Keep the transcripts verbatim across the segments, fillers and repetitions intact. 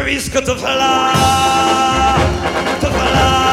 risque de voilà, de voilà.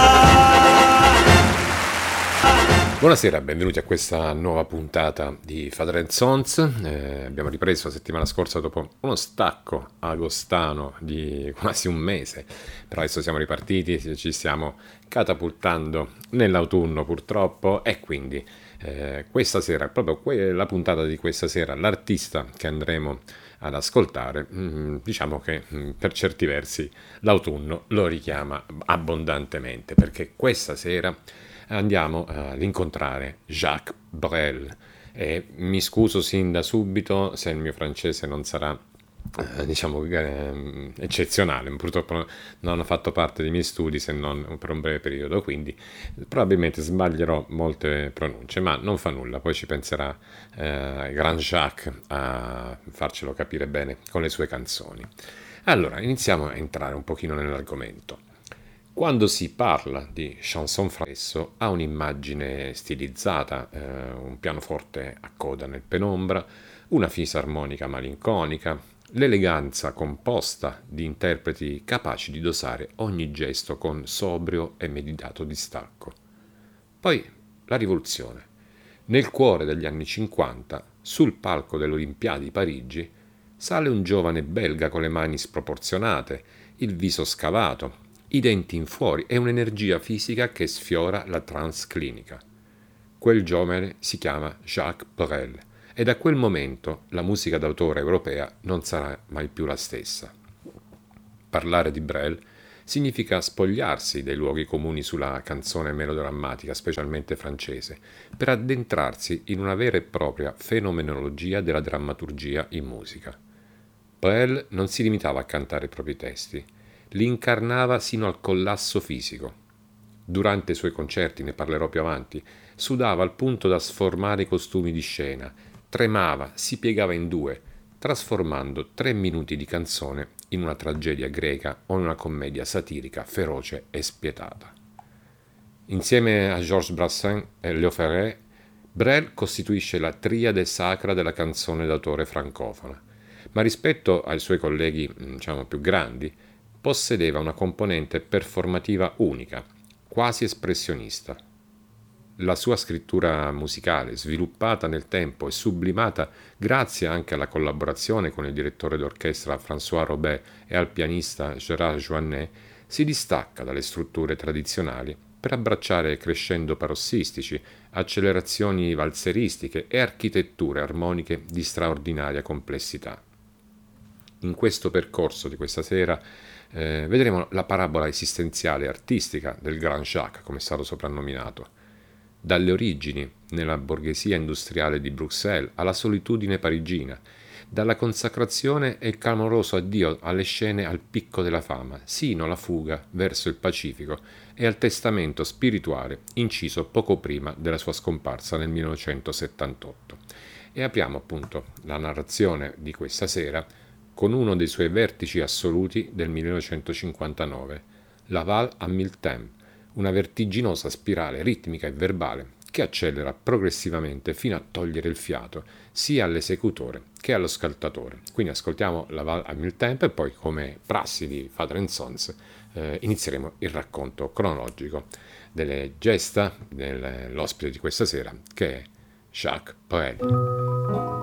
Buonasera, benvenuti a questa nuova puntata di Father and Sons. Eh, abbiamo ripreso la settimana scorsa dopo uno stacco agostano di quasi un mese, però adesso siamo ripartiti, ci stiamo catapultando nell'autunno purtroppo e quindi eh, questa sera, proprio que- la puntata di questa sera, l'artista che andremo ad ascoltare, mh, diciamo che mh, per certi versi l'autunno lo richiama abbondantemente, perché questa sera andiamo ad incontrare Jacques Brel e mi scuso sin da subito se il mio francese non sarà eh, diciamo eh, eccezionale, purtroppo non ha fatto parte dei miei studi se non per un breve periodo, quindi probabilmente sbaglierò molte pronunce, ma non fa nulla, poi ci penserà eh, Grand Jacques a farcelo capire bene con le sue canzoni. Allora, iniziamo a entrare un pochino nell'argomento. Quando si parla di chanson francese ha un'immagine stilizzata, eh, un pianoforte a coda nel penombra, una fisarmonica malinconica, l'eleganza composta di interpreti capaci di dosare ogni gesto con sobrio e meditato distacco. Poi la rivoluzione. Nel cuore degli anni cinquanta, sul palco dell'Olimpiade di Parigi, sale un giovane belga con le mani sproporzionate, il viso scavato, i denti in fuori e un'energia fisica che sfiora la trance clinica. Quel giovane si chiama Jacques Brel e da quel momento la musica d'autore europea non sarà mai più la stessa. Parlare di Brel significa spogliarsi dei luoghi comuni sulla canzone melodrammatica, specialmente francese, per addentrarsi in una vera e propria fenomenologia della drammaturgia in musica. Brel non si limitava a cantare i propri testi, li incarnava sino al collasso fisico. Durante i suoi concerti, ne parlerò più avanti, sudava al punto da sformare i costumi di scena, tremava, si piegava in due, trasformando tre minuti di canzone in una tragedia greca o in una commedia satirica feroce e spietata. Insieme a Georges Brassens e Léo Ferré, Brel costituisce la triade sacra della canzone d'autore francofona, ma rispetto ai suoi colleghi, diciamo, più grandi, possedeva una componente performativa unica, quasi espressionista. La sua scrittura musicale, sviluppata nel tempo e sublimata grazie anche alla collaborazione con il direttore d'orchestra François Robet e al pianista Gérard Joannet, si distacca dalle strutture tradizionali per abbracciare crescendo parossistici, accelerazioni valseristiche e architetture armoniche di straordinaria complessità. In questo percorso di questa sera eh, vedremo la parabola esistenziale e artistica del Grand Jacques, come è stato soprannominato. Dalle origini nella borghesia industriale di Bruxelles alla solitudine parigina, dalla consacrazione e il clamoroso addio alle scene al picco della fama, sino alla fuga verso il Pacifico e al testamento spirituale inciso poco prima della sua scomparsa nel millenovecentosettantotto. E apriamo appunto la narrazione di questa sera con uno dei suoi vertici assoluti del millenovecentocinquantanove, La Val à Mille Temps, una vertiginosa spirale ritmica e verbale che accelera progressivamente fino a togliere il fiato sia all'esecutore che allo ascoltatore. Quindi ascoltiamo La Val à Mille Temps e poi, come prassi di Father and Sons, eh, inizieremo il racconto cronologico delle gesta dell'ospite di questa sera, che è Jacques Brel.